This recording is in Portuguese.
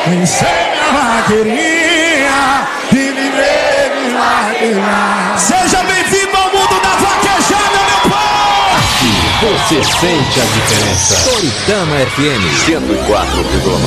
ensina a vaqueirinha que viver de vaquejar. Seja bem-vindo ao mundo da vaquejada, meu povo! Você sente a diferença. Toritama FM 104,9.